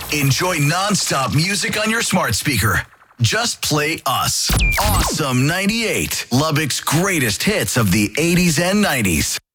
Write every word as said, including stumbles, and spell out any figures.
Enjoy nonstop music on your smart speaker. Just play us. Awesome ninety-eight, Lubbock's greatest hits of the eighties and nineties.